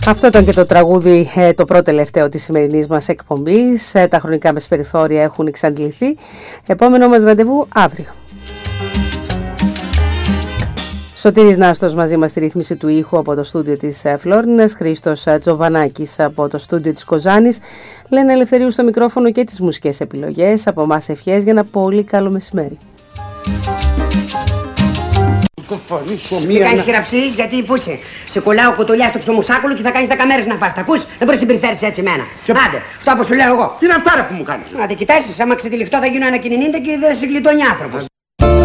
Αυτό ήταν και το τραγούδι, το πρώτο τελευταίο της σημερινής μας εκπομπής. Τα χρονικά μας περιθώρια έχουν εξαντληθεί. Επόμενο μας ραντεβού αύριο. Σωτήρης Νάστος μαζί μας στη ρύθμιση του ήχου από το στούντιο της Φλόρινας, Χρήστος Τζοβανάκης από το στούντιο της Κοζάνης, Λένα Ελευθερίου στο μικρόφωνο και τις μουσικές επιλογές. Από εμάς ευχές για ένα πολύ καλό μεσημέρι. Μην κάνεις χειραψίες, γιατί πού είσαι? Σε κολλάω κοτολιά στο ψωμοσάκουλο και θα κάνεις 10 μέρες να φας. Τα ακούς? Δεν μπορείς να συμπεριφέρεις έτσι εμένα. Άντε, αυτό που σου λέω εγώ. Τι είναι αυτά που μου κάνεις? Άντε, κοιτάσεις, άμα ξετυλιχτώ θα γίνω ένα 90 και δεν σε γλιτώνει άνθρωπος.